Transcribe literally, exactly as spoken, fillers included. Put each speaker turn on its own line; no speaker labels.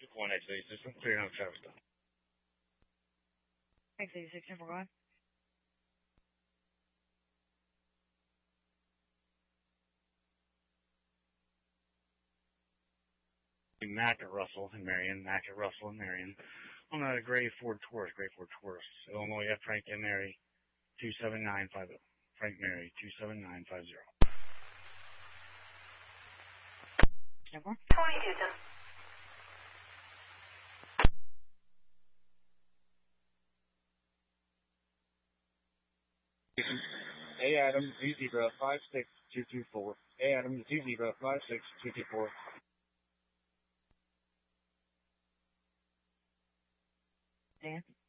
one exit system, clear out traffic stop.
X eighty-six, number one.
Mac at Russell and Marion, Mac at Russell and Marion. On a gray Ford Taurus, gray Ford Taurus. Illinois F. Frank and Mary, two seven nine five zero. Frank Mary, two seven nine five zero.
Number?
twenty-two, ten.
A Adam, Z Zebra, five six two two four. A Adam, Z Zebra, five six two two four.
Dan?